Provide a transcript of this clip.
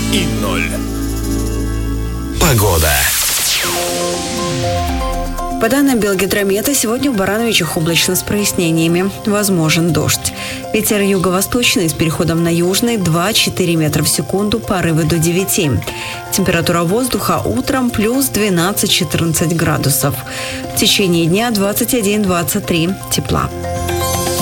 и 0. Погода. По данным Белгидромета, сегодня в Барановичах облачно с прояснениями. Возможен дождь. Ветер юго-восточный с переходом на южный 2-4 метра в секунду, порывы до 9. Температура воздуха утром плюс 12-14 градусов. В течение дня 21-23 тепла.